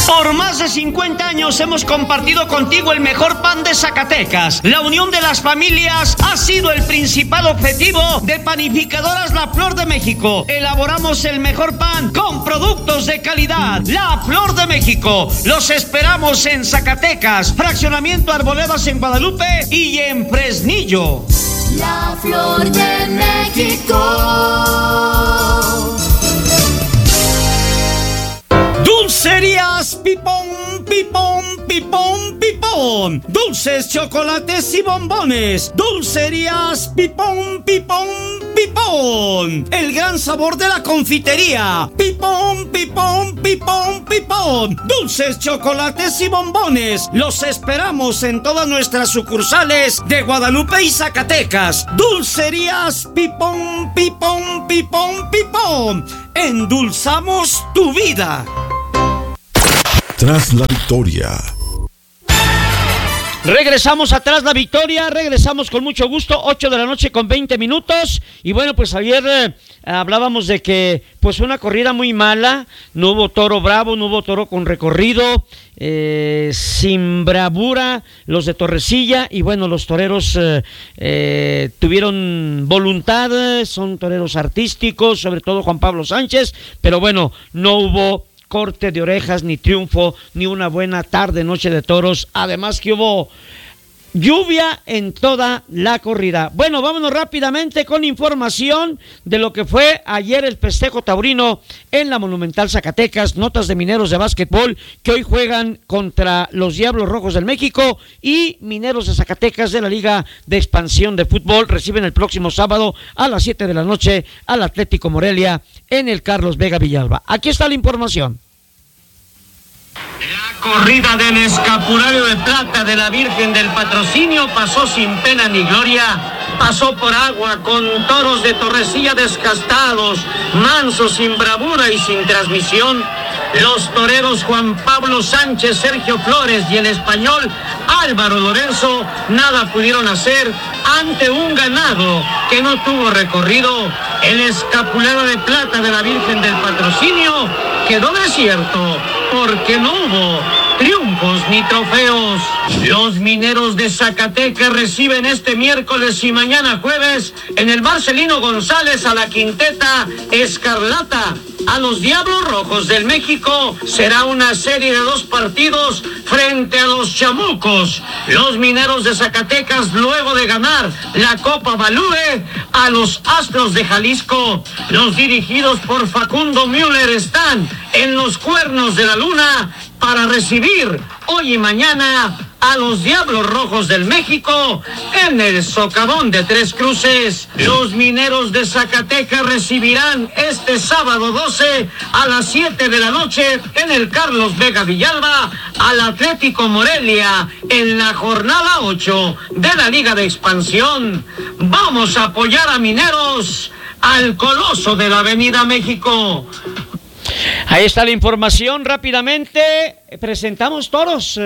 Por más de 50 años hemos compartido contigo el mejor pan de Zacatecas. La unión de las familias ha sido el principal objetivo de Panificadoras La Flor de México. Elaboramos el mejor pan con productos de calidad. La Flor de México. Los esperamos en Zacatecas, Fraccionamiento Arboledas en Guadalupe y en Fresnillo. La Flor de México. Dulcerías Pipón, Pipón, Pipón, Pipón. Dulces, chocolates y bombones. Dulcerías Pipón, Pipón, Pipón. El gran sabor de la confitería. Pipón, Pipón, Pipón, Pipón. Dulces, chocolates y bombones. Los esperamos en todas nuestras sucursales de Guadalupe y Zacatecas. Dulcerías Pipón, Pipón, Pipón, Pipón. Endulzamos tu vida. Tras la victoria. Regresamos atrás la victoria, regresamos con mucho gusto, 8 de la noche con 20 minutos. Y bueno, pues ayer hablábamos de que pues una corrida muy mala, no hubo toro bravo, no hubo toro con recorrido, sin bravura los de Torrecilla. Y bueno, los toreros tuvieron voluntad, son toreros artísticos, sobre todo Juan Pablo Sánchez, pero bueno, no hubo corte de orejas, ni triunfo, ni una buena tarde, noche de toros. Además que hubo lluvia en toda la corrida. Bueno, vámonos rápidamente con información de lo que fue ayer el festejo taurino en la Monumental Zacatecas. Notas de Mineros de básquetbol que hoy juegan contra los Diablos Rojos del México, y Mineros de Zacatecas de la Liga de Expansión de Fútbol reciben el próximo sábado a las 7 de la noche al Atlético Morelia en el Carlos Vega Villalba. Aquí está la información. La corrida del escapulario de plata de la Virgen del Patrocinio pasó sin pena ni gloria. Pasó por agua con toros de Torrecilla descastados, mansos, sin bravura y sin transmisión. Los toreros Juan Pablo Sánchez, Sergio Flores y el español Álvaro Lorenzo nada pudieron hacer ante un ganado que no tuvo recorrido. El escapulario de plata de la Virgen del Patrocinio quedó desierto porque no hubo triunfos ni trofeos. Los Mineros de Zacatecas reciben este miércoles y mañana jueves en el Marcelino González a la quinteta Escarlata. A los Diablos Rojos del México será una serie de 2 partidos frente a los Chamucos. Los Mineros de Zacatecas, luego de ganar la Copa Balúe a los Astros de Jalisco, los dirigidos por Facundo Müller están en los Cuernos de la Luna para recibir hoy y mañana a los Diablos Rojos del México en el Socavón de Tres Cruces. Los Mineros de Zacatecas recibirán este sábado 12 a las 7 de la noche en el Carlos Vega Villalba al Atlético Morelia en la jornada 8 de la Liga de Expansión. Vamos a apoyar a Mineros, al coloso de la Avenida México. Ahí está la información. Rápidamente presentamos toros.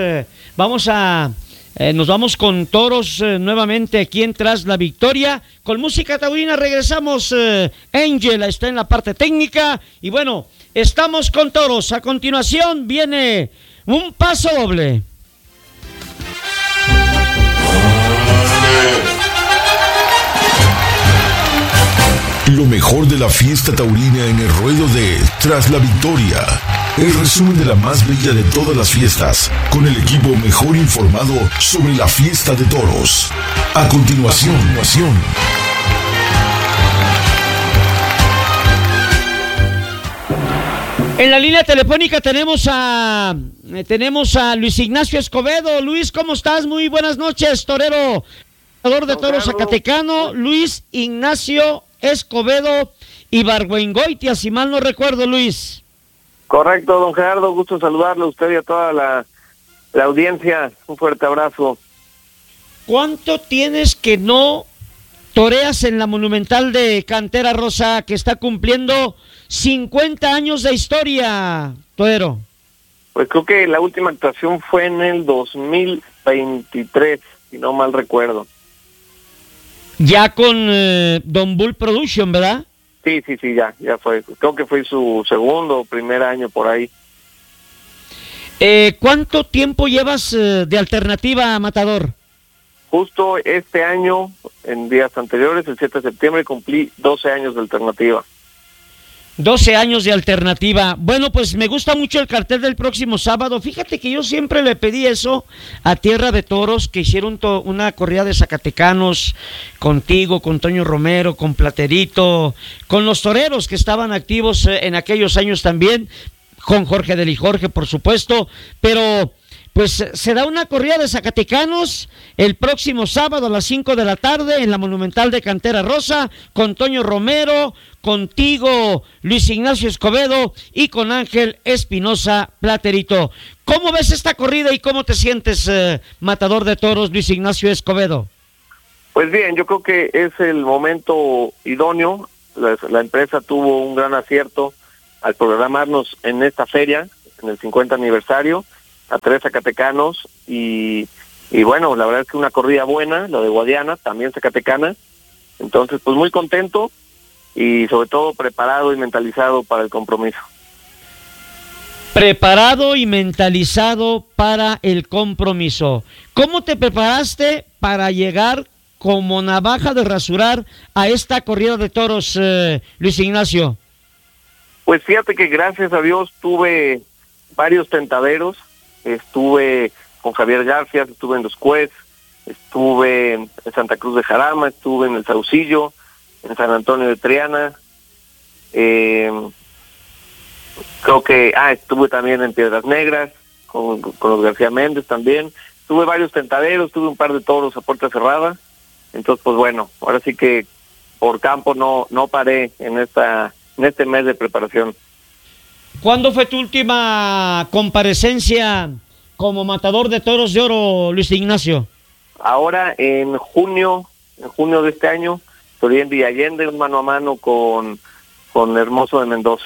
Nos vamos con toros nuevamente aquí en Tras la Victoria. Con música taurina regresamos. Angel está en la parte técnica. Y bueno, estamos con toros. A continuación viene un paso doble. Lo mejor de la fiesta taurina en el ruedo de Tras la Victoria. El resumen de la más bella de todas las fiestas, con el equipo mejor informado sobre la fiesta de toros. A continuación. En la línea telefónica tenemos a Luis Ignacio Escobedo. Luis, ¿cómo estás? Muy buenas noches, torero, torero de toros zacatecano, Luis Ignacio Escobedo Ibargüengoitia, si mal no recuerdo, Luis. Correcto, don Gerardo, gusto saludarle a usted y a toda la audiencia. Un fuerte abrazo. ¿Cuánto tienes que no toreas en la Monumental de Cantera Rosa, que está cumpliendo 50 años de historia, torero? Pues creo que la última actuación fue en el 2023, si no mal recuerdo. Ya con Don Bull Production, ¿verdad? Sí, ya fue. Creo que fue su segundo o primer año por ahí. ¿Cuánto tiempo llevas de alternativa, Matador? Justo este año, en días anteriores, el 7 de septiembre, cumplí 12 años de alternativa. 12 años de alternativa. Bueno, pues me gusta mucho el cartel del próximo sábado. Fíjate que yo siempre le pedí eso a Tierra de Toros, que hicieron una corrida de zacatecanos contigo, con Toño Romero, con Platerito, con los toreros que estaban activos en aquellos años también, con Jorge del Jorge, por supuesto, pero pues se da una corrida de zacatecanos el próximo sábado a las 5 de la tarde en la Monumental de Cantera Rosa, con Toño Romero, contigo Luis Ignacio Escobedo y con Ángel Espinosa Platerito. ¿Cómo ves esta corrida y cómo te sientes, matador de toros, Luis Ignacio Escobedo? Pues bien, yo creo que es el momento idóneo. La empresa tuvo un gran acierto al programarnos en esta feria, en el 50 aniversario, a 3 zacatecanos y bueno, la verdad es que una corrida buena, la de Guadiana, también zacatecana. Entonces, pues muy contento y sobre todo preparado y mentalizado para el compromiso. Preparado y mentalizado para el compromiso. ¿Cómo te preparaste para llegar como navaja de rasurar a esta corrida de toros, Luis Ignacio? Pues fíjate que gracias a Dios tuve varios tentaderos. Estuve con Javier García, estuve en Los Cuez, estuve en Santa Cruz de Jarama, estuve en el Saucillo, en San Antonio de Triana, creo que estuve también en Piedras Negras con los García Méndez también. Tuve varios tentaderos, tuve un par de toros a puerta cerrada. Entonces, pues bueno, ahora sí que por campo no paré en este mes de preparación. ¿Cuándo fue tu última comparecencia como matador de toros de oro, Luis Ignacio? Ahora en junio de este año, estoy en Villa Allende, un mano a mano con Hermoso de Mendoza.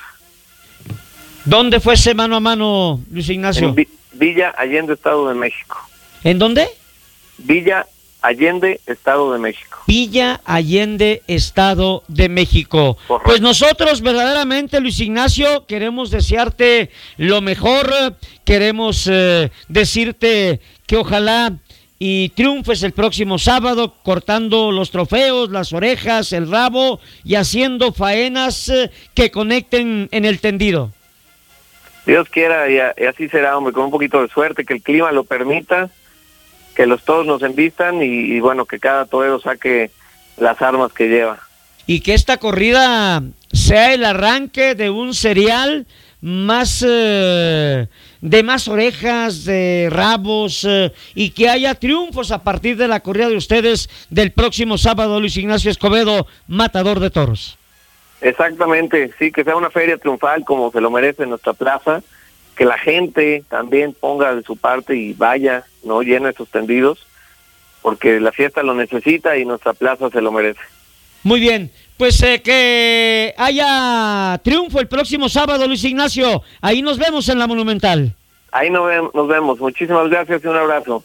¿Dónde fue ese mano a mano, Luis Ignacio? En Villa Allende, Estado de México. ¿En dónde? Villa Allende, Estado de México. Villa Allende, Estado de México. Correcto. Pues nosotros verdaderamente, Luis Ignacio, queremos desearte lo mejor, queremos decirte que ojalá y triunfes el próximo sábado cortando los trofeos, las orejas, el rabo y haciendo faenas que conecten en el tendido. Dios quiera y así será, hombre, con un poquito de suerte, que el clima lo permita, que los toros nos embistan y bueno, que cada torero saque las armas que lleva. Y que esta corrida sea el arranque de un serial más de más orejas, de rabos, y que haya triunfos a partir de la corrida de ustedes del próximo sábado, Luis Ignacio Escobedo, matador de toros. Exactamente, sí, que sea una feria triunfal como se lo merece nuestra plaza, que la gente también ponga de su parte y vaya, no llene sus tendidos, porque la fiesta lo necesita y nuestra plaza se lo merece. Muy bien, pues que haya triunfo el próximo sábado, Luis Ignacio. Ahí nos vemos en la Monumental. Ahí nos vemos. Muchísimas gracias y un abrazo.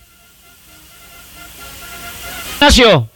Ignacio.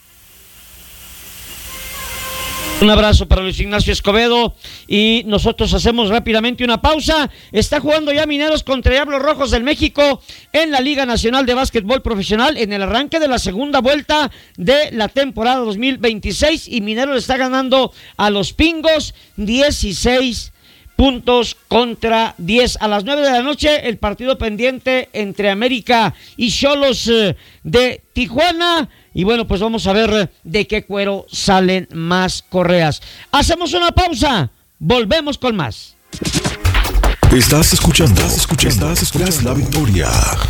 Un abrazo para Luis Ignacio Escobedo y nosotros hacemos rápidamente una pausa. Está jugando ya Mineros contra Diablos Rojos del México en la Liga Nacional de Básquetbol Profesional en el arranque de la segunda vuelta de la temporada 2026 y Mineros le está ganando a los Pingos 16 puntos contra 10. A las 9 de la noche el partido pendiente entre América y Xolos de Tijuana. Y bueno, pues vamos a ver de qué cuero salen más correas. Hacemos una pausa, volvemos con más. Estás escuchando Tras la Victoria.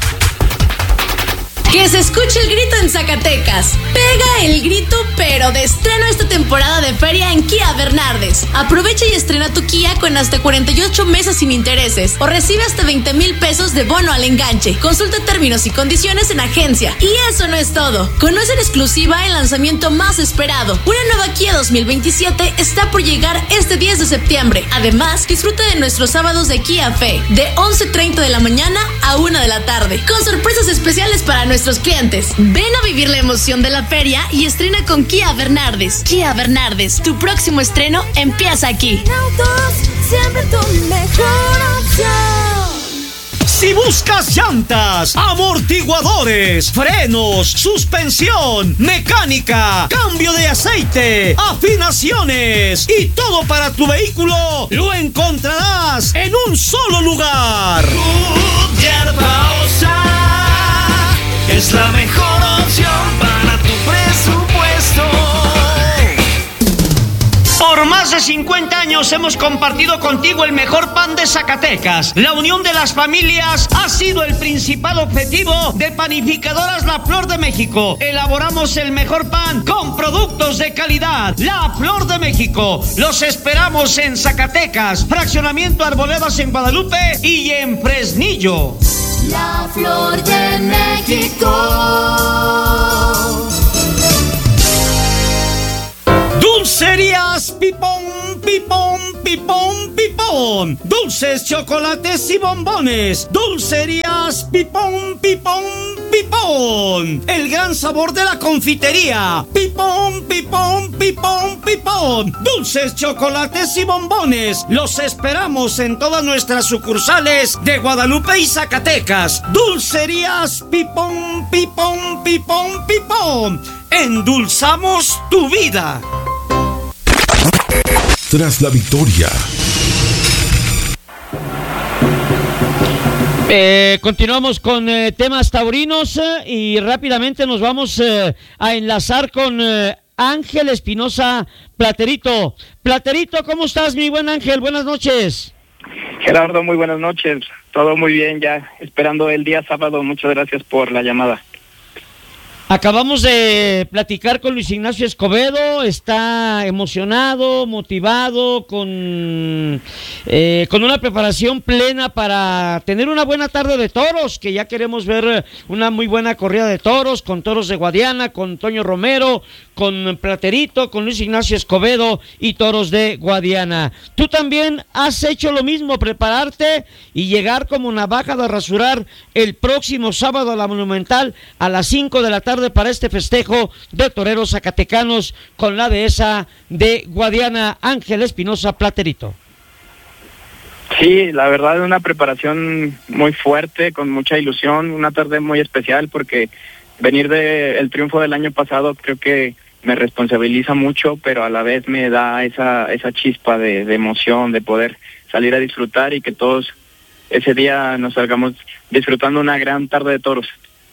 Que se escuche el grito en Zacatecas. Pega el grito, pero de estreno esta temporada de feria en Kia Bernardes. Aprovecha y estrena tu Kia con hasta 48 meses sin intereses o recibe hasta 20,000 pesos de bono al enganche. Consulta términos y condiciones en agencia. Y eso no es todo. Conoce en exclusiva el lanzamiento más esperado. Una nueva Kia 2027 está por llegar este 10 de septiembre. Además, disfruta de nuestros sábados de Kia Fe, de 11:30 de la mañana a 1 de la tarde, con sorpresas especiales para nuestros clientes. Ven a vivir la emoción de la feria y estrena con Kia Bernardes. Kia Bernardes, tu próximo estreno empieza aquí. Autos, siempre tu mejor opción. Si buscas llantas, amortiguadores, frenos, suspensión, mecánica, cambio de aceite, afinaciones y todo para tu vehículo, lo encontrarás en un solo lugar. Goodyear Baosa es la mejor opción para tu presupuesto. Por más de 50 años hemos compartido contigo el mejor pan de Zacatecas. La unión de las familias ha sido el principal objetivo de Panificadoras La Flor de México. Elaboramos el mejor pan con productos de calidad. La Flor de México. Los esperamos en Zacatecas, Fraccionamiento Arboledas en Guadalupe y en Fresnillo. La Flor de México. Dulcerías Pipón, Pipón, Pipón, Pipón. Dulces, chocolates y bombones. Dulcerías Pipón, Pipón, Pipón. El gran sabor de la confitería. Pipón, Pipón, Pipón, Pipón. Dulces, chocolates y bombones. Los esperamos en todas nuestras sucursales de Guadalupe y Zacatecas. Dulcerías Pipón, Pipón, Pipón, Pipón. Endulzamos tu vida. Tras la victoria. Continuamos con temas taurinos y rápidamente nos vamos a enlazar con Ángel Espinosa Platerito. Platerito, ¿cómo estás, mi buen Ángel? Buenas noches. Gerardo, muy buenas noches. Todo muy bien, ya esperando el día sábado. Muchas gracias por la llamada. Acabamos de platicar con Luis Ignacio Escobedo, está emocionado, motivado, con una preparación plena para tener una buena tarde de toros, que ya queremos ver una muy buena corrida de toros, con toros de Guadiana, con Toño Romero, con Platerito, con Luis Ignacio Escobedo y toros de Guadiana. Tú también has hecho lo mismo, prepararte y llegar como navaja de rasurar el próximo sábado a la Monumental a las 5 de la tarde para este festejo de toreros zacatecanos con la dehesa de Guadiana, Ángel Espinosa Platerito. Sí, la verdad es una preparación muy fuerte, con mucha ilusión, una tarde muy especial porque venir del triunfo del año pasado creo que me responsabiliza mucho, pero a la vez me da esa chispa de emoción, de poder salir a disfrutar y que todos ese día nos salgamos disfrutando una gran tarde de toros.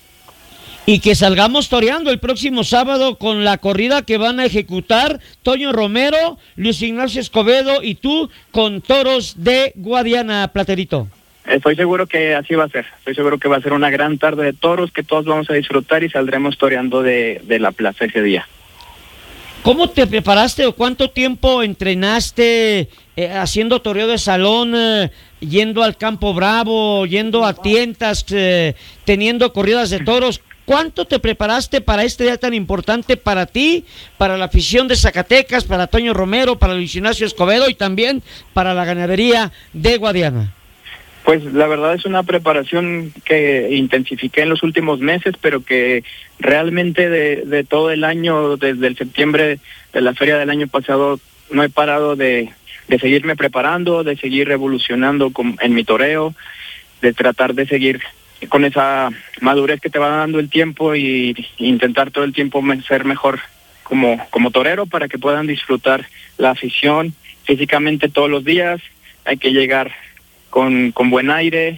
Y que salgamos toreando el próximo sábado con la corrida que van a ejecutar Toño Romero, Luis Ignacio Escobedo y tú con toros de Guadiana, Platerito. Estoy seguro que así va a ser. Estoy seguro que va a ser una gran tarde de toros que todos vamos a disfrutar y saldremos toreando de la plaza ese día. ¿Cómo te preparaste o cuánto tiempo entrenaste haciendo toreo de salón, yendo al Campo Bravo, yendo a tientas, teniendo corridas de toros? ¿Cuánto te preparaste para este día tan importante para ti, para la afición de Zacatecas, para Toño Romero, para Luis Ignacio Escobedo y también para la ganadería de Guadiana? Pues la verdad es una preparación que intensifiqué en los últimos meses, pero que realmente de todo el año, desde el septiembre de la feria del año pasado, no he parado de seguirme preparando, de seguir evolucionando en mi toreo, de tratar de seguir con esa madurez que te va dando el tiempo y intentar todo el tiempo ser mejor como torero para que puedan disfrutar la afición físicamente todos los días. Hay que llegar con buen aire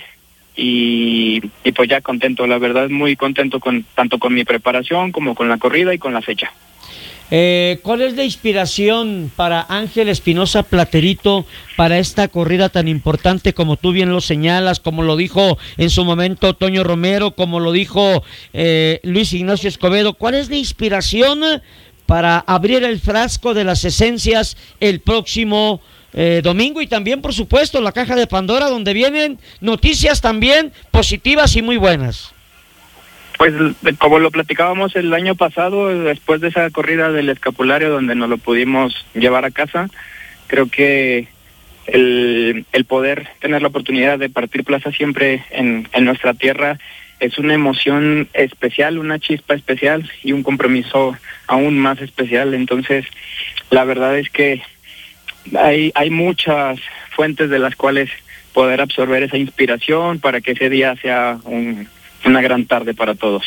y pues ya contento, la verdad muy contento tanto con mi preparación como con la corrida y con la fecha. ¿Cuál es la inspiración para Ángel Espinosa Platerito para esta corrida tan importante como tú bien lo señalas, como lo dijo en su momento Toño Romero, como lo dijo Luis Ignacio Escobedo? ¿Cuál es la inspiración para abrir el frasco de las esencias el próximo domingo? Y también, por supuesto, la caja de Pandora, donde vienen noticias también positivas y muy buenas. Pues como lo platicábamos el año pasado, después de esa corrida del escapulario donde nos lo pudimos llevar a casa, creo que el poder tener la oportunidad de partir plaza siempre en nuestra tierra es una emoción especial, una chispa especial y un compromiso aún más especial. Entonces, la verdad es que hay muchas fuentes de las cuales poder absorber esa inspiración para que ese día sea una gran tarde para todos.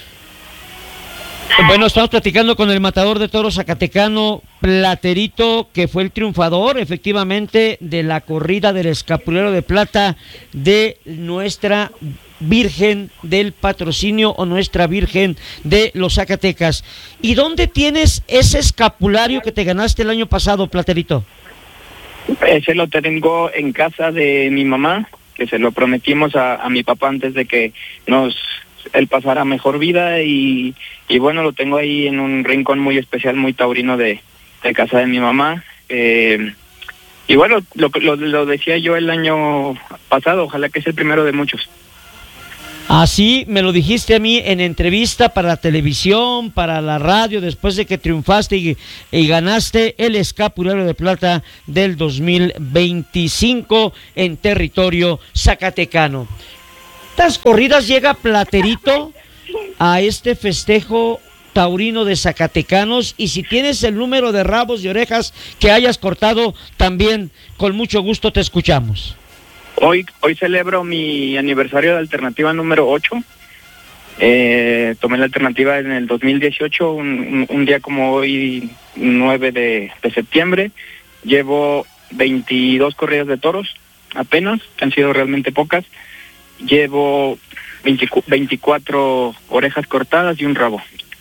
Bueno, estamos platicando con el matador de toros zacatecano Platerito, que fue el triunfador efectivamente de la corrida del escapulero de plata de nuestra Virgen del Patrocinio o nuestra Virgen de los Zacatecas. ¿Y dónde tienes ese escapulario que te ganaste el año pasado, Platerito? Ese lo tengo en casa de mi mamá, que se lo prometimos a mi papá antes de que él pasara mejor vida y bueno, lo tengo ahí en un rincón muy especial, muy taurino de casa de mi mamá. Y bueno, lo decía yo el año pasado, ojalá que sea el primero de muchos. Así me lo dijiste a mí en entrevista para la televisión, para la radio, después de que triunfaste y ganaste el escapulario de plata del 2025 en territorio zacatecano. ¿Cuántas corridas llega Platerito a este festejo taurino de zacatecanos? Y si tienes el número de rabos y orejas que hayas cortado, también con mucho gusto te escuchamos. Hoy celebro mi aniversario de alternativa número 8. Tomé la alternativa en el 2018, un día como hoy, 9 de septiembre. Llevo 22 corridas de toros, apenas, han sido realmente pocas. Llevo 24 orejas cortadas y un rabo.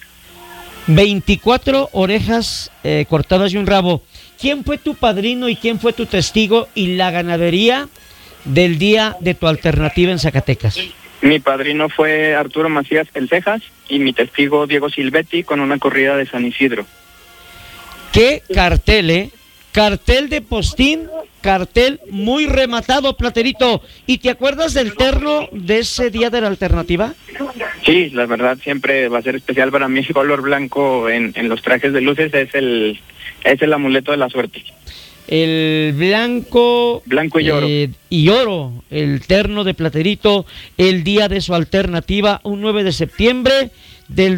24 orejas cortadas y un rabo. ¿Quién fue tu padrino y quién fue tu testigo y la ganadería del día de tu alternativa en Zacatecas? Mi padrino fue Arturo Macías El Cejas y mi testigo Diego Silvetti con una corrida de San Isidro. ¿Qué cartel, Cartel de postín, cartel muy rematado, Platerito. ¿Y te acuerdas del terno de ese día de la alternativa? Sí, la verdad siempre va a ser especial para mí. El color blanco en los trajes de luces es el amuleto de la suerte. El blanco y oro. El terno de Platerito, el día de su alternativa, un 9 de septiembre del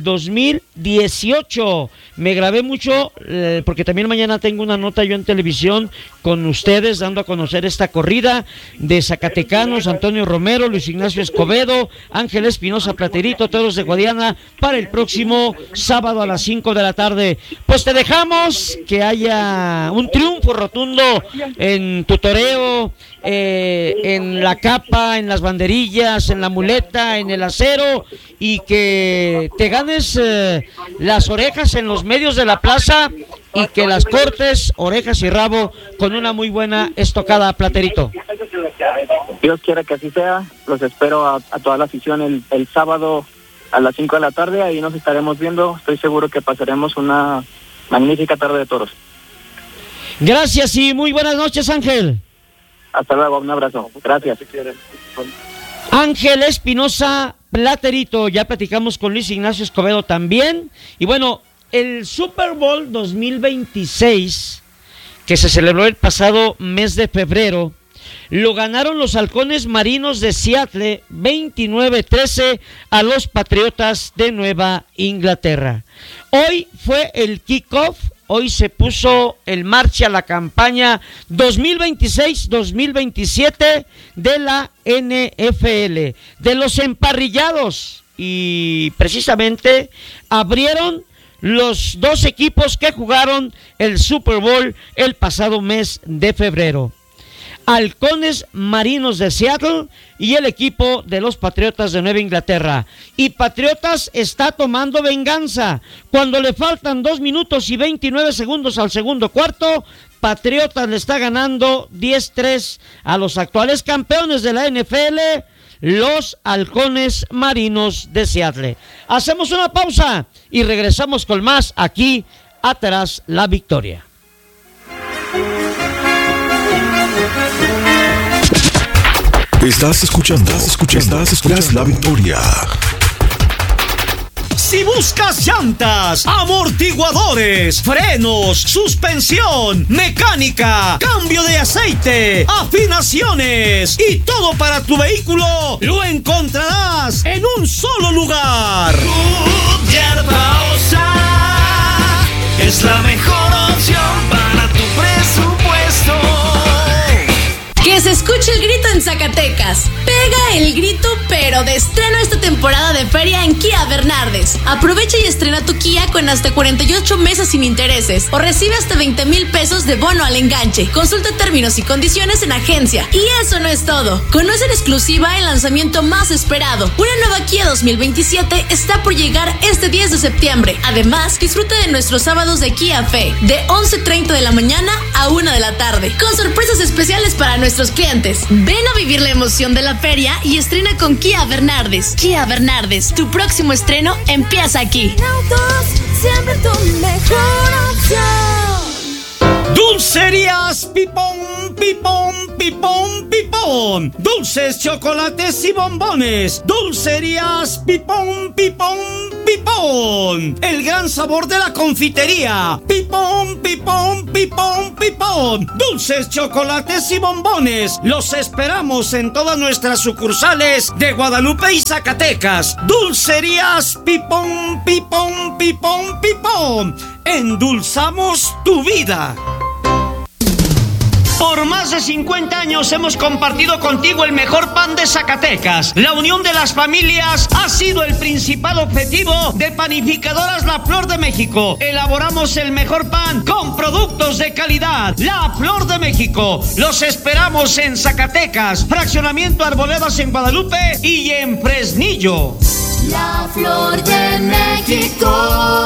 2018. Me grabé mucho porque también mañana tengo una nota yo en televisión con ustedes dando a conocer esta corrida de zacatecanos, Antonio Romero, Luis Ignacio Escobedo, Ángel Espinosa Platerito, toros de Guadiana, para el próximo sábado a las 5 de la tarde. Pues te dejamos que haya un triunfo rotundo en tu toreo, en la capa, en las banderillas, en la muleta, en el acero, y que te ganes las orejas en los medios de la plaza y que las cortes orejas y rabo con una muy buena estocada, Platerito. Dios quiera que así sea. Los espero a toda la afición el sábado a las 5 de la tarde. Ahí nos estaremos viendo. Estoy seguro que pasaremos una magnífica tarde de toros. Gracias y muy buenas noches, Ángel. Hasta luego, un abrazo. Gracias. Ángel Espinosa Platerito, ya platicamos con Luis Ignacio Escobedo también. Y bueno, el Super Bowl 2026, que se celebró el pasado mes de febrero, lo ganaron los Halcones Marinos de Seattle 29-13 a los Patriotas de Nueva Inglaterra. Hoy fue el kickoff. Hoy se puso en marcha la campaña 2026-2027 de la NFL, de los emparrillados, y precisamente abrieron los dos equipos que jugaron el Super Bowl el pasado mes de febrero. Halcones Marinos de Seattle y el equipo de los Patriotas de Nueva Inglaterra. Y Patriotas está tomando venganza. Cuando le faltan 2 minutos y 29 segundos al segundo cuarto, Patriotas le está ganando 10-3 a los actuales campeones de la NFL, los Halcones Marinos de Seattle. Hacemos una pausa y regresamos con más aquí a Tras la Victoria. Estás escuchando Tras la Victoria. Si buscas llantas, amortiguadores, frenos, suspensión, mecánica, cambio de aceite, afinaciones y todo para tu vehículo, lo encontrarás en un solo lugar. Goodyear Pausa es la mejor opción para tu presupuesto. Que se escuche el grito en Zacatecas. Pega el grito, pero de estreno esta temporada de feria en Kia Bernardes. Aprovecha y estrena tu Kia con hasta 48 meses sin intereses o recibe hasta 20,000 pesos de bono al enganche. Consulta términos y condiciones en agencia. Y eso no es todo. Conoce en exclusiva el lanzamiento más esperado. Una nueva Kia 2027 está por llegar este 10 de septiembre. Además, disfruta de nuestros sábados de Kia Fe, de 11:30 de la mañana a 1 de la tarde, con sorpresas especiales para nuestros clientes. Ven a vivir la emoción de la feria y estrena con Kia Bernardes. Kia Bernardes, tu próximo estreno empieza aquí. Autos, siempre tu mejor opción. Dulcerías Pipón, Pipón, Pipón, Pipón. Dulces, chocolates y bombones. Dulcerías Pipón, Pipón, Pipón. El gran sabor de la confitería. Pipón, Pipón, Pipón, Pipón. Dulces, chocolates y bombones. Los esperamos en todas nuestras sucursales de Guadalupe y Zacatecas. Dulcerías Pipón, Pipón, Pipón, Pipón. Endulzamos tu vida. Por más de 50 años hemos compartido contigo el mejor pan de Zacatecas. La unión de las familias ha sido el principal objetivo de Panificadoras La Flor de México. Elaboramos el mejor pan con productos de calidad. La Flor de México. Los esperamos en Zacatecas, Fraccionamiento Arboledas en Guadalupe y en Fresnillo. La Flor de México.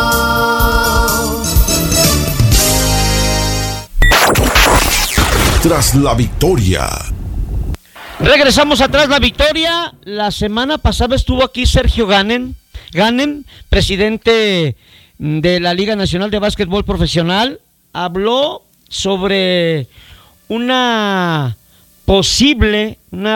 Tras la victoria. Regresamos atrás la victoria. La semana pasada estuvo aquí Sergio Ganem, presidente de la Liga Nacional de Básquetbol Profesional. Habló sobre una posible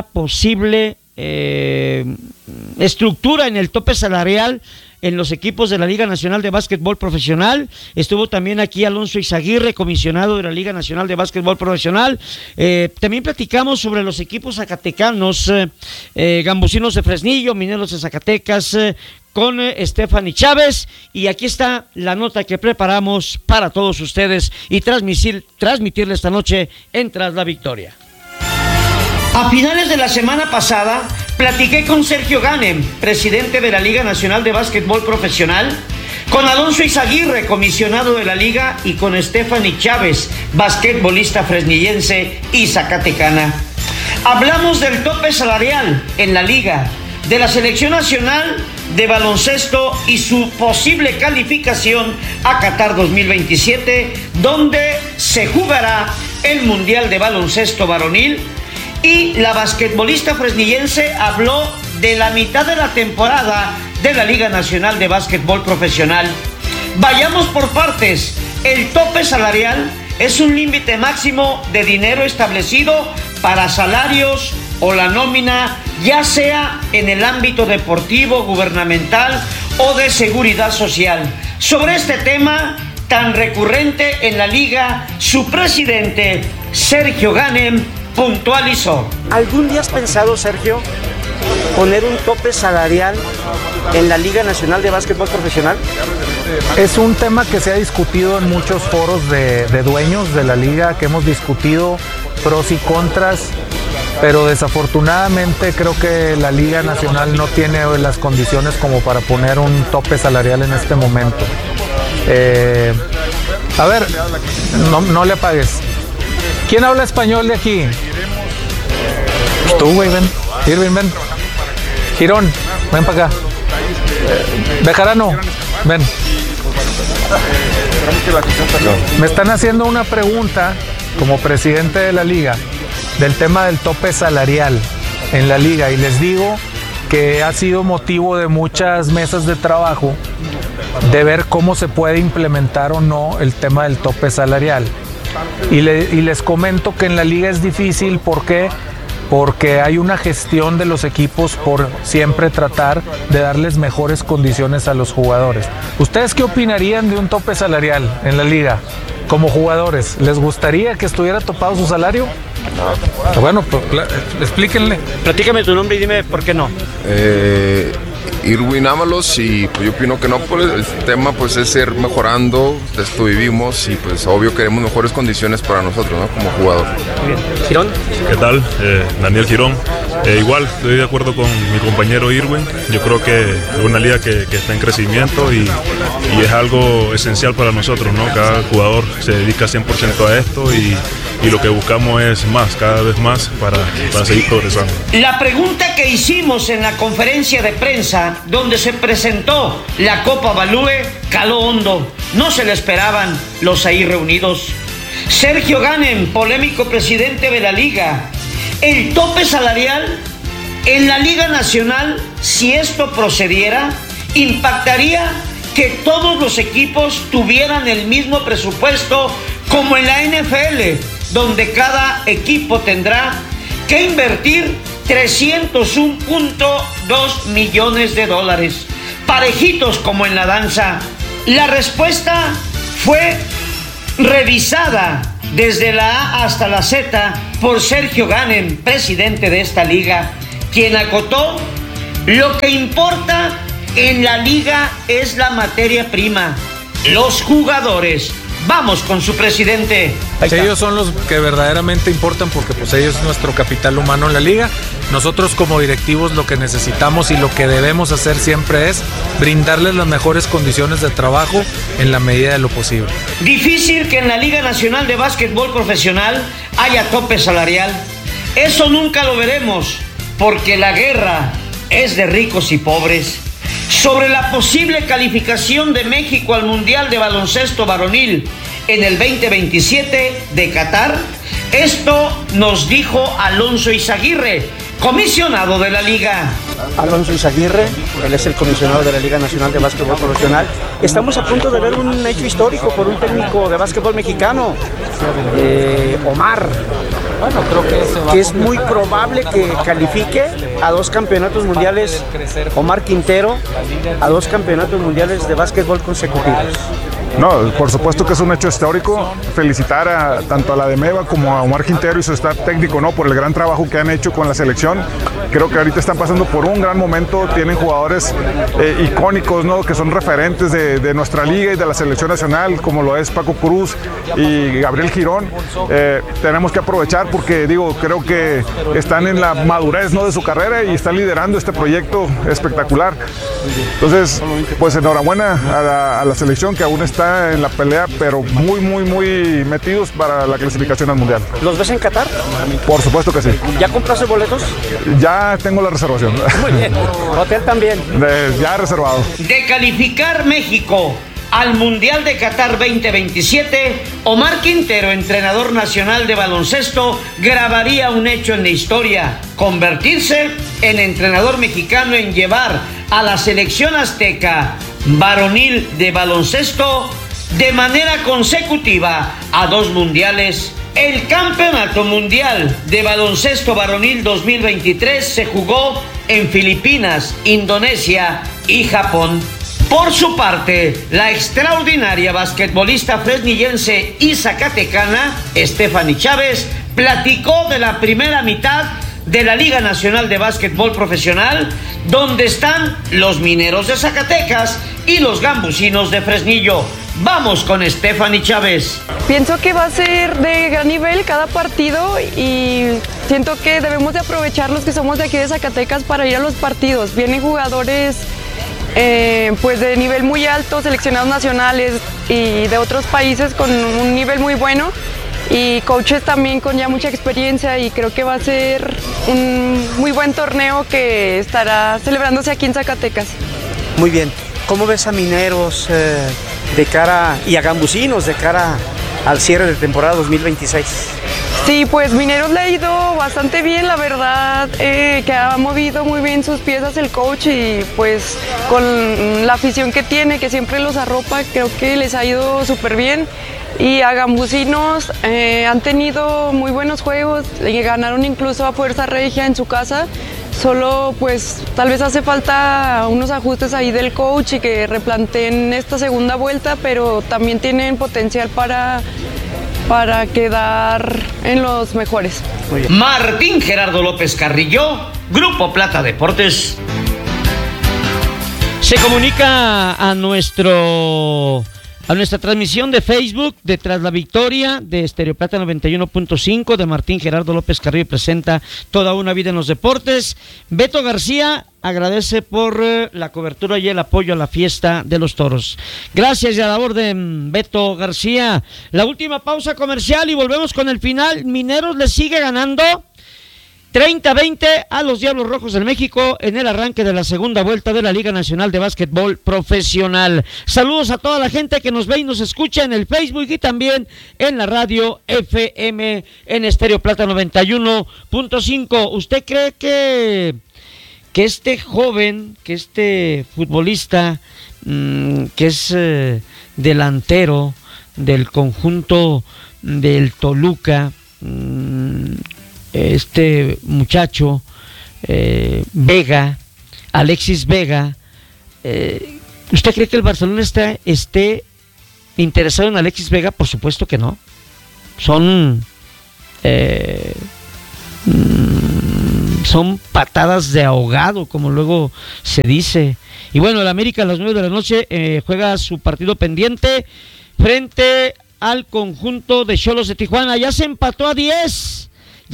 estructura en el tope salarial en los equipos de la Liga Nacional de Básquetbol Profesional. Estuvo también aquí Alonso Izaguirre, comisionado de la Liga Nacional de Básquetbol Profesional. También platicamos sobre los equipos zacatecanos, Gambusinos de Fresnillo, Mineros de Zacatecas, con Stephanie Chávez. Y aquí está la nota que preparamos para todos ustedes y transmitirle esta noche en Tras la Victoria. A finales de la semana pasada, platiqué con Sergio Ganem, presidente de la Liga Nacional de Básquetbol Profesional, con Alonso Izaguirre, comisionado de la Liga, y con Stephanie Chávez, basquetbolista fresnillense y zacatecana. Hablamos del tope salarial en la Liga, de la Selección Nacional de Baloncesto y su posible calificación a Qatar 2027, donde se jugará el Mundial de Baloncesto Varonil. Y la basquetbolista fresnillense habló de la mitad de la temporada de la Liga Nacional de Básquetbol Profesional. Vayamos por partes. El tope salarial es un límite máximo de dinero establecido para salarios o la nómina, ya sea en el ámbito deportivo, gubernamental o de seguridad social. Sobre este tema tan recurrente en la Liga, su presidente, Sergio Ganem, puntualizó. ¿Algún día has pensado, Sergio, poner un tope salarial en la Liga Nacional de Básquetbol Profesional? Es un tema que se ha discutido en muchos foros de dueños de la liga, que hemos discutido pros y contras, pero desafortunadamente creo que la Liga Nacional no tiene las condiciones como para poner un tope salarial en este momento. A ver, no le apagues. ¿Quién habla español de aquí? Pues tú, güey, ven. Irving, ven. Girón, ven para acá. Bejarano, ven. Me están haciendo una pregunta como presidente de la liga del tema del tope salarial en la liga, y les digo que ha sido motivo de muchas mesas de trabajo de ver cómo se puede implementar o no el tema del tope salarial. Y les comento que en la liga es difícil. ¿Por qué? Porque hay una gestión de los equipos por siempre tratar de darles mejores condiciones a los jugadores. ¿Ustedes qué opinarían de un tope salarial en la liga? Como jugadores, ¿les gustaría que estuviera topado su salario? No. Bueno, pues explíquenle. Platícame tu nombre y dime por qué no. Irwin Ábalos, y pues yo opino que no, pues el tema pues es ir mejorando, de esto vivimos y pues obvio queremos mejores condiciones para nosotros, ¿no? Como jugador. Bien. ¿Girón? ¿Qué tal? Daniel Girón. Igual, estoy de acuerdo con mi compañero Irwin. Yo creo que es una liga que está en crecimiento y es algo esencial para nosotros, ¿no? Cada jugador se dedica 100% a esto y lo que buscamos es más, cada vez más para seguir progresando. La pregunta que hicimos en la conferencia de prensa donde se presentó la Copa Balúe caló hondo. No se le esperaban los ahí reunidos. Sergio Ganem, polémico presidente de la liga. El tope salarial en la Liga Nacional, si esto procediera, impactaría que todos los equipos tuvieran el mismo presupuesto como en la NFL, donde cada equipo tendrá que invertir $301.2 millones, parejitos como en la danza. La respuesta fue revisada desde la A hasta la Z por Sergio Ganem, presidente de esta liga, quien acotó: lo que importa en la liga es la materia prima, los jugadores. Vamos con su presidente. Ellos son los que verdaderamente importan porque pues ellos es nuestro capital humano en la liga. Nosotros como directivos lo que necesitamos y lo que debemos hacer siempre es brindarles las mejores condiciones de trabajo en la medida de lo posible. Difícil que en la Liga Nacional de Básquetbol Profesional haya tope salarial. Eso nunca lo veremos porque la guerra es de ricos y pobres. Sobre la posible calificación de México al Mundial de Baloncesto Varonil en el 2027 de Qatar, esto nos dijo Alonso Izaguirre, comisionado de la liga. Alonso Izaguirre, él es el comisionado de la Liga Nacional de Básquetbol Profesional. Estamos a punto de ver un hecho histórico por un técnico de básquetbol mexicano, Omar. Bueno, creo que es muy probable que califique a 2 campeonatos mundiales, Omar Quintero, a 2 campeonatos mundiales de básquetbol consecutivos. No, por supuesto que es un hecho histórico. Felicitar tanto a la de Meva como a Omar Quintero y su staff técnico, ¿no? Por el gran trabajo que han hecho con la selección. Creo que ahorita están pasando por un gran momento. Tienen jugadores icónicos, ¿no? Que son referentes de nuestra liga y de la selección nacional, como lo es Paco Cruz y Gabriel Girón. Tenemos que aprovechar porque, creo que están en la madurez, ¿no? de su carrera y están liderando este proyecto espectacular. Entonces, pues enhorabuena a la selección que aún está en la pelea, pero muy metidos para la clasificación al Mundial. ¿Los ves en Qatar? Por supuesto que sí. ¿Ya compraste boletos? Ya tengo la reservación. Muy bien. ¿Hotel también? Ya reservado. De calificar México al Mundial de Qatar 2027, Omar Quintero, entrenador nacional de baloncesto, grabaría un hecho en la historia: convertirse en entrenador mexicano en llevar a la selección azteca varonil de baloncesto de manera consecutiva a 2 mundiales. El Campeonato Mundial de Baloncesto Varonil 2023 se jugó en Filipinas, Indonesia y Japón. Por su parte, la extraordinaria basquetbolista fresnillense y zacatecana Stephanie Chávez platicó de la primera mitad de la Liga Nacional de Básquetbol Profesional, donde están los Mineros de Zacatecas y los Gambusinos de Fresnillo. Vamos con Stephanie Chávez. Pienso que va a ser de gran nivel cada partido y siento que debemos de aprovechar los que somos de aquí de Zacatecas para ir a los partidos. Vienen jugadores pues de nivel muy alto, seleccionados nacionales y de otros países con un nivel muy bueno, y coaches también con ya mucha experiencia, y creo que va a ser un muy buen torneo que estará celebrándose aquí en Zacatecas. Muy bien. ¿Cómo ves a Mineros de cara y a Gambusinos de cara al cierre de temporada 2026? Sí, pues Mineros le ha ido bastante bien, la verdad, que ha movido muy bien sus piezas el coach, y pues con la afición que tiene, que siempre los arropa, creo que les ha ido súper bien. Y a Gambusinos han tenido muy buenos juegos, ganaron incluso a Fuerza Regia en su casa. Solo pues tal vez hace falta unos ajustes ahí del coach y que replanteen esta segunda vuelta, pero también tienen potencial para quedar en los mejores. Martín Gerardo López Carrillo, Grupo Plata Deportes. Se comunica a nuestra transmisión de Facebook de Tras la Victoria de Estéreo Plata 91.5 de Martín Gerardo López Carrillo presenta Toda una vida en los deportes. Beto García agradece por la cobertura y el apoyo a la fiesta de los toros. Gracias y a la orden, Beto García. La última pausa comercial y volvemos con el final. Mineros le sigue ganando 30-20 a los Diablos Rojos del México en el arranque de la segunda vuelta de la Liga Nacional de Básquetbol Profesional. Saludos a toda la gente que nos ve y nos escucha en el Facebook y también en la radio FM en Estéreo Plata 91.5. ¿Usted cree que este joven, que este futbolista que es delantero del conjunto del Toluca, este muchacho Vega, Alexis Vega, ¿usted cree que el Barcelona esté interesado en Alexis Vega? Por supuesto que no. Son patadas de ahogado, como luego se dice. Y bueno, el América a las 9 de la noche juega su partido pendiente frente al conjunto de Xolos de Tijuana. Ya se empató a 10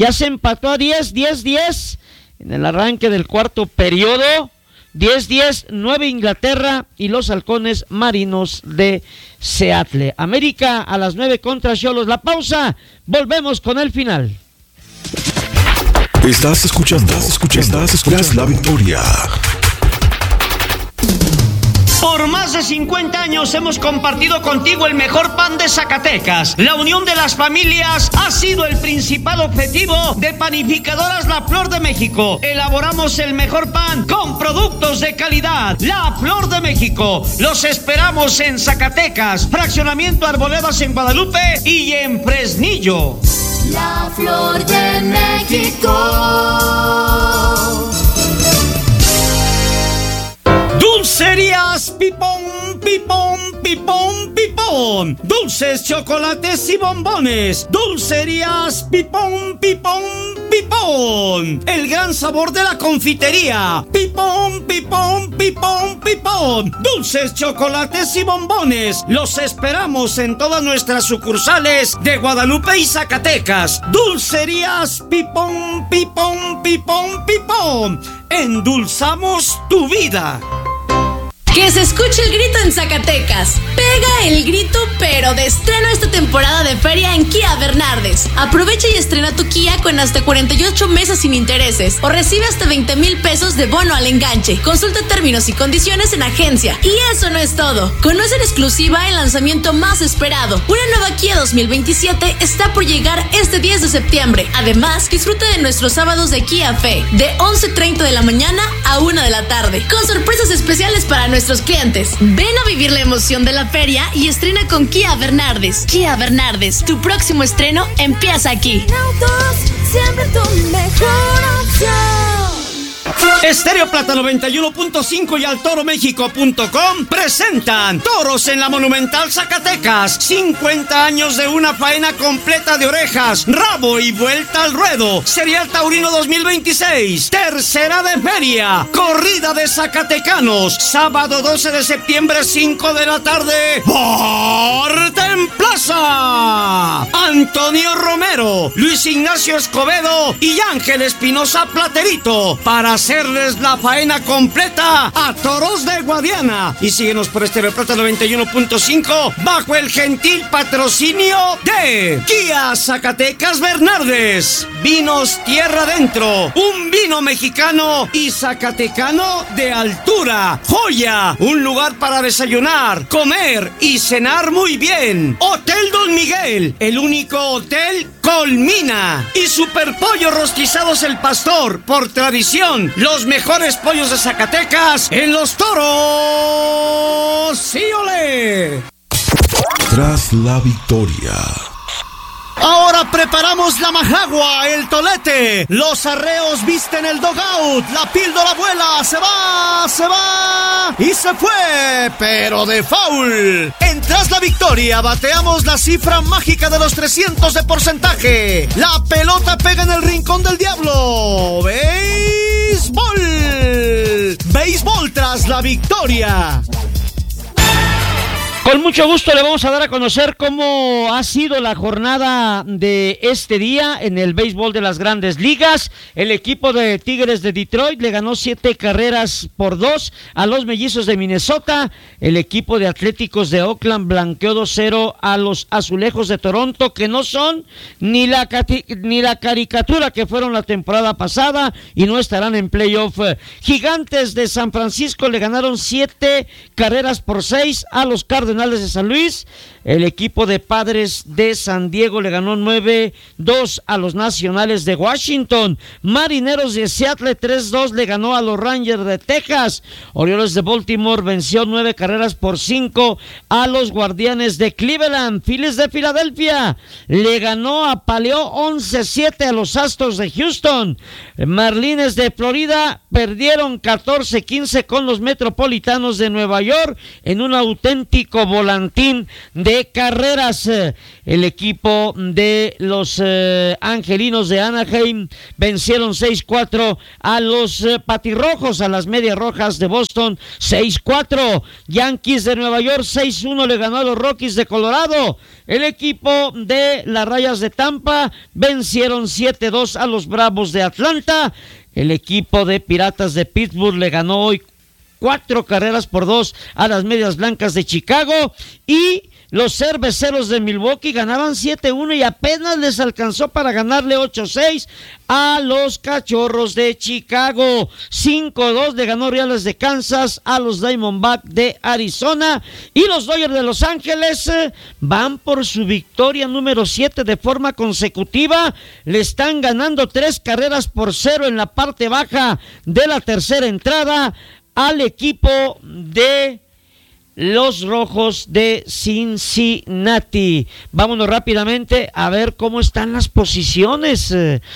en el arranque del cuarto periodo. 10-10, 9 Inglaterra y los Halcones Marinos de Seattle. América a las 9 contra Xolos. La pausa, volvemos con el final. Estás escuchando Tras la Victoria. Por más de 50 años hemos compartido contigo el mejor pan de Zacatecas. La unión de las familias ha sido el principal objetivo de Panificadoras La Flor de México. Elaboramos el mejor pan con productos de calidad. La Flor de México. Los esperamos en Zacatecas, Fraccionamiento Arboledas en Guadalupe y en Fresnillo. La Flor de México. Dulcerías Pipón, Pipón, Pipón, Pipón. Dulces, chocolates y bombones. Dulcerías Pipón, Pipón, Pipón. El gran sabor de la confitería. Pipón, Pipón, Pipón, Pipón. Dulces, chocolates y bombones. Los esperamos en todas nuestras sucursales de Guadalupe y Zacatecas. Dulcerías Pipón, Pipón, Pipón, Pipón. Endulzamos tu vida. Que se escuche el grito en Zacatecas. Pega el grito, pero de estreno esta temporada de feria en Kia Bernardes. Aprovecha y estrena tu Kia con hasta 48 meses sin intereses o recibe hasta 20,000 pesos de bono al enganche. Consulta términos y condiciones en agencia. Y eso no es todo. Conoce en exclusiva el lanzamiento más esperado. Una nueva Kia 2027 está por llegar este 10 de septiembre. Además, disfruta de nuestros sábados de Kia Fe de 11:30 de la mañana a 1 de la tarde, con sorpresas especiales para nuestros clientes. Ven a vivir la emoción de la feria y estrena con Kia Bernardes. Kia Bernardes, tu próximo estreno empieza aquí. Autos, siempre tu mejor opción. Estéreo Plata 91.5 y altoromexico.com presentan Toros en la Monumental Zacatecas. 50 años de una faena completa de orejas, rabo y vuelta al ruedo. Serial Taurino 2026. Tercera de feria. Corrida de Zacatecanos. Sábado 12 de septiembre, 5 de la tarde. ¡Porte en Plaza! Antonio Romero, Luis Ignacio Escobedo y Ángel Espinosa Platerito para hacerles la faena completa a Toros de Guadiana. Y síguenos por Estéreo Plata 91.5 bajo el gentil patrocinio de Kia Zacatecas Bernardes. Vinos Tierra Adentro, un vino mexicano y zacatecano de altura. Joya, un lugar para desayunar, comer y cenar muy bien. Hotel Don Miguel, el único hotel Colmina. Y Super Pollo Rostizados El Pastor, por tradición, los mejores pollos de Zacatecas en Los Toros. ¡Sí, ole! Tras la Victoria. Ahora preparamos la majagua, el tolete. Los arreos visten el dogout. La píldora vuela, se va y se fue, pero de foul. En Tras la Victoria bateamos la cifra mágica de los 300 de porcentaje. La pelota pega en el rincón del diablo. ¡Béisbol! Béisbol Tras tras la victoria. Con mucho gusto le vamos a dar a conocer cómo ha sido la jornada de este día en el béisbol de las Grandes Ligas. El equipo de Tigres de Detroit le ganó 7-2 a los Mellizos de Minnesota. El equipo de Atléticos de Oakland blanqueó 2-0 a los Azulejos de Toronto, que no son ni la caricatura que fueron la temporada pasada y no estarán en playoff. Gigantes de San Francisco le ganaron 7-6 a los Cardenales de San Luis. El equipo de Padres de San Diego le ganó 9-2 a los Nacionales de Washington. Marineros de Seattle 3-2 le ganó a los Rangers de Texas. Orioles de Baltimore venció 9-5 a los Guardianes de Cleveland. Phillies de Filadelfia le ganó apaleó 11-7 a los Astros de Houston. Marlins de Florida perdieron 14-15 con los Metropolitanos de Nueva York en un auténtico volantín de carreras. El equipo de los Angelinos de Anaheim vencieron 6-4 a los Patirrojos, a las Medias Rojas de Boston 6-4. Yankees de Nueva York 6-1 le ganó a los Rockies de Colorado. El equipo de las Rayas de Tampa vencieron 7-2 a los Bravos de Atlanta. El equipo de Piratas de Pittsburgh le ganó hoy 4-2 a las Medias Blancas de Chicago, y los Cerveceros de Milwaukee ganaban 7-1 y apenas les alcanzó para ganarle 8-6 a los Cachorros de Chicago. 5-2 le ganó Reales de Kansas a los Diamondbacks de Arizona, y los Dodgers de Los Ángeles van por su victoria número 7 de forma consecutiva. Le están ganando 3-0 en la parte baja de la tercera entrada al equipo de los Rojos de Cincinnati. Vámonos rápidamente a ver cómo están las posiciones.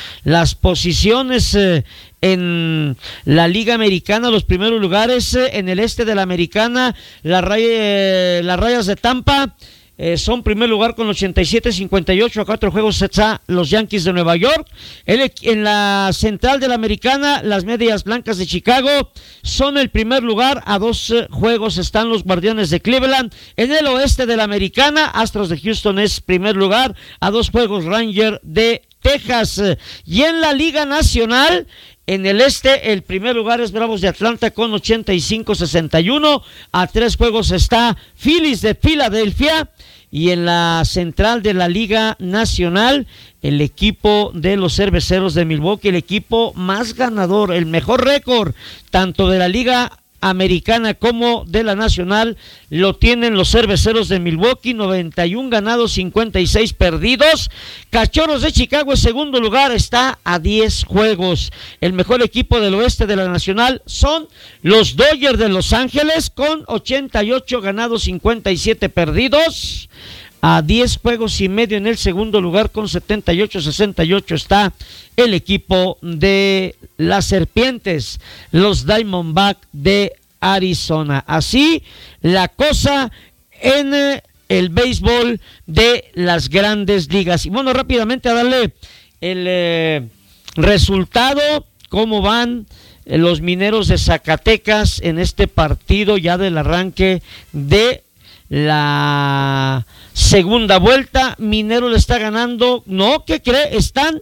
En la Liga Americana, los primeros lugares en el este de la Americana, las Rayas de Tampa son primer lugar con 87-58, a 4 juegos está los Yankees de Nueva York. En la central de la Americana, las Medias Blancas de Chicago son el primer lugar, a 2 juegos están los Guardianes de Cleveland. En el oeste de la Americana, Astros de Houston es primer lugar, a 2 juegos Rangers de Texas. Y en la Liga Nacional, en el este, el primer lugar es Bravos de Atlanta con 85-61, a 3 juegos está Phillies de Filadelfia. Y en la central de la Liga Nacional, el equipo de los Cerveceros de Milwaukee, el equipo más ganador, el mejor récord, tanto de la Liga Americana como de la Nacional, lo tienen los Cerveceros de Milwaukee, 91 ganados, 56 perdidos. Cachorros de Chicago en segundo lugar, está a 10 juegos. El mejor equipo del oeste de la Nacional son los Dodgers de Los Ángeles, con 88 ganados, 57 perdidos. A 10 juegos y medio en el segundo lugar, con 78-68 está el equipo de las Serpientes, los Diamondbacks de Arizona. Así la cosa en el béisbol de las Grandes Ligas. Y bueno, rápidamente a darle el resultado, cómo van los Mineros de Zacatecas en este partido ya del arranque de la segunda vuelta. Minero le está ganando, no, ¿qué cree? Están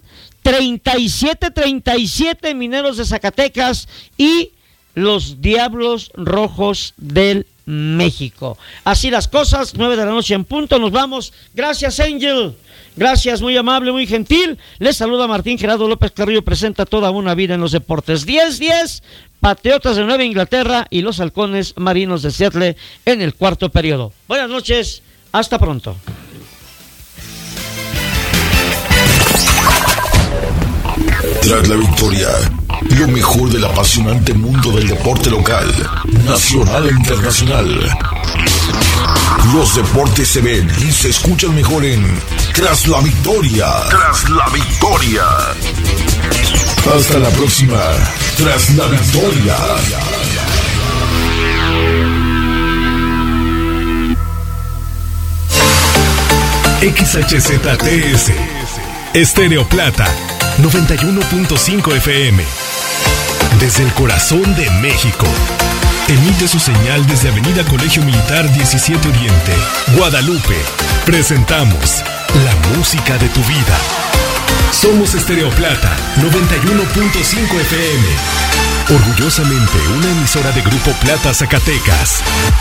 37-37 Mineros de Zacatecas y los Diablos Rojos del México. Así las cosas, 9 de la noche en punto, nos vamos. Gracias, Angel. Gracias, muy amable, muy gentil. Les saluda Martín Gerardo López Carrillo, presenta Toda una Vida en los Deportes. 10-10, Patriotas de Nueva Inglaterra y los Halcones Marinos de Seattle en el cuarto periodo. Buenas noches, hasta pronto. Tras la victoria, lo mejor del apasionante mundo del deporte local, nacional e internacional. Los deportes se ven y se escuchan mejor en Tras la Victoria. Tras la Victoria. Hasta la próxima. Tras la Victoria. XHZTS Estéreo Plata 91.5 FM. Desde el corazón de México. emite su señal desde Avenida Colegio Militar 17 Oriente, Guadalupe. Presentamos la música de tu vida. Somos Estéreo Plata 91.5 FM. Orgullosamente una emisora de Grupo Plata Zacatecas.